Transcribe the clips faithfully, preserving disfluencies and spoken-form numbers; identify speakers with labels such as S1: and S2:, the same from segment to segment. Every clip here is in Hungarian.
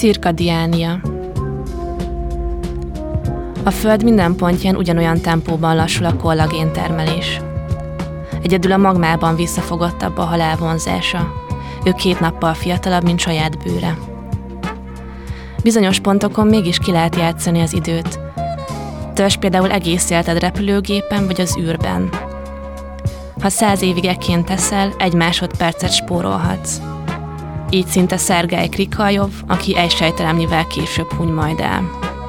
S1: Cirkadiánia. A Föld minden pontján ugyanolyan tempóban lassul a kollagén termelés. Egyedül a magmában visszafogottabb a halál vonzása. Ő két nappal fiatalabb, mint saját bőre. Bizonyos pontokon mégis ki lehet játszani az időt. Töltsd például egész életed repülőgépen vagy az űrben. Ha száz évig ekként teszel, egy másodpercet spórolhatsz. Így szinte Szergej Krikajov, aki egy sejtelemnyivel később huny majd el.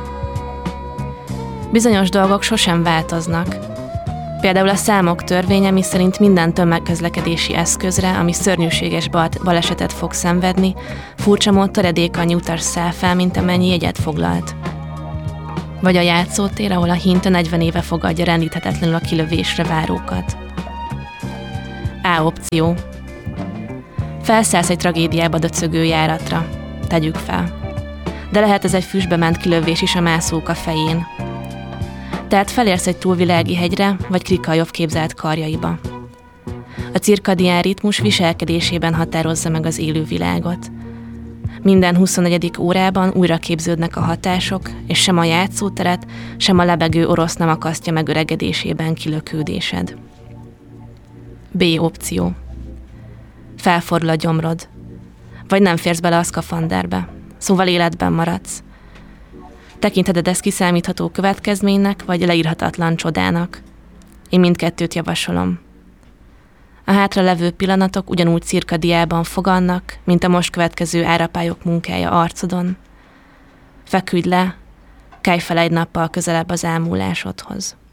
S1: Bizonyos dolgok sosem változnak. Például a számok törvénye, miszerint minden tömegközlekedési eszközre, ami szörnyűséges balesetet fog szenvedni, furcsa mód töredékannyi utas száll fel, mint amennyi jegyet foglalt. Vagy a játszótér, ahol a hinta negyven éve fogadja rendíthetetlenül a kilövésre várókat. A opció. Felszállsz egy tragédiába döcögő járatra. Tegyük fel. De lehet ez egy füstbe ment kilövés is a mászóka fején. Tehát felérsz egy túlvilági hegyre, vagy Krikajov képzelt karjaiba. A cirkadián ritmus viselkedésében határozza meg az élővilágot. Minden huszonegyedik órában újra képződnek a hatások, és sem a játszóteret, sem a lebegő orosz nem akasztja meg öregedésében kilökődésed. B opció. Felfordul a gyomrod. Vagy nem férsz bele a szkafanderbe. Szóval életben maradsz. Tekintheted ezt kiszámítható következménynek, vagy leírhatatlan csodának. Én mindkettőt javasolom. A hátra levő pillanatok ugyanúgy cirkadiában fogannak, mint a most következő árapályok munkája arcodon. Feküdj le, kelj fel egy nappal közelebb az ámulásodhoz.